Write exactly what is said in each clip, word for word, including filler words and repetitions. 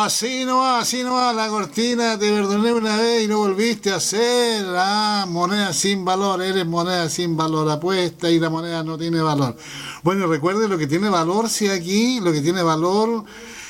Así no va, así no va la cortina, te perdoné una vez y no volviste a hacer. Ah, moneda sin valor, eres moneda sin valor, apuesta y la moneda no tiene valor. Bueno, recuerde lo que tiene valor, si aquí, lo que tiene valor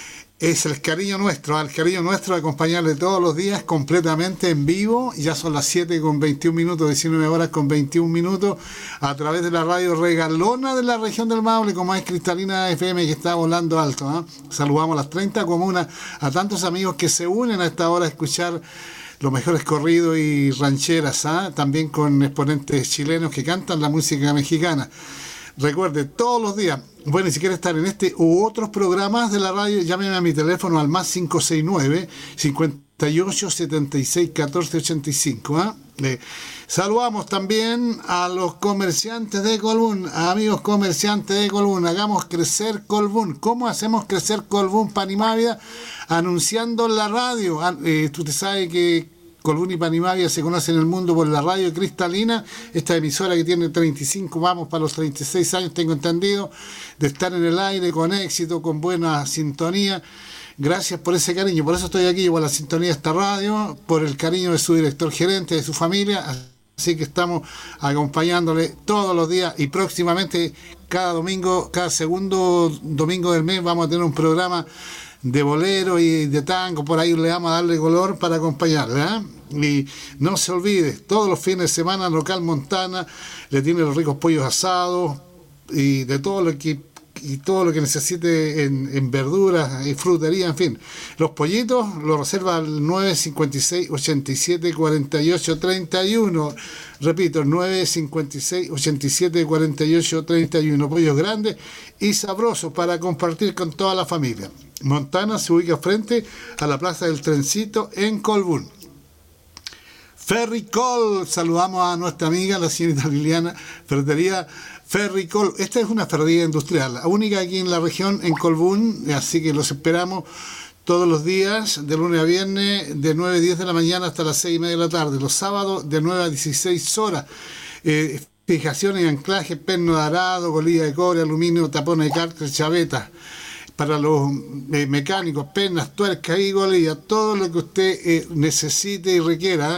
es el cariño nuestro, el cariño nuestro de acompañarle todos los días completamente en vivo. Ya son las siete con veintiún minutos, diecinueve horas con veintiún minutos, a través de la radio regalona de la región del Maule, como es Cristalina F M, que está volando alto. ¿eh? Saludamos a las treinta comunas, a tantos amigos que se unen a esta hora a escuchar los mejores corridos y rancheras, ¿eh? También con exponentes chilenos que cantan la música mexicana. Recuerde, todos los días, bueno, y si quiere estar en este u otros programas de la radio, llámeme a mi teléfono al más cinco seis nueve, cincuenta y ocho, setenta y seis, catorce ochenta y cinco. ¿eh? Eh, saludamos también a los comerciantes de Colbún, amigos comerciantes de Colbún, hagamos crecer Colbún. ¿Cómo hacemos crecer Colbún, Panimavia? Anunciando en la radio. Eh, tú te sabes que Colbún y Panimavia se conocen en el mundo por la radio Cristalina, esta emisora que tiene treinta y cinco, vamos para los treinta y seis años, tengo entendido, de estar en el aire con éxito, con buena sintonía. Gracias por ese cariño, por eso estoy aquí, por la sintonía de esta radio, por el cariño de su director gerente, de su familia. Así que estamos acompañándole todos los días y próximamente cada domingo, cada segundo domingo del mes vamos a tener un programa de bolero y de tango, por ahí le vamos a darle color para acompañarle. ¿eh? Y no se olvide, todos los fines de semana Local Montana le tiene los ricos pollos asados y de todo lo que y todo lo que necesite en, en verduras y frutería, en fin. Los pollitos los reserva al nueve cinco seis, ochenta y siete, cuarenta y ocho, treinta y uno. Repito, nueve cinco seis, ochenta y siete, cuarenta y ocho, treinta y uno. Pollos grandes y sabrosos para compartir con toda la familia. Montana se ubica frente a la Plaza del Trencito en Colbún. Ferricol, saludamos a nuestra amiga, la señorita Liliana, ferretería Ferricol. Esta es una ferretería industrial, la única aquí en la región, en Colbún, así que los esperamos todos los días, de lunes a viernes, de nueve a diez de la mañana hasta las seis y media de la tarde. Los sábados, de nueve a dieciséis horas. Eh, fijaciones y anclajes, perno de arado, golilla de cobre, aluminio, tapones de cárter, chavetas. Para los eh, mecánicos, pernas, tuercas y golillas, todo lo que usted eh, necesite y requiera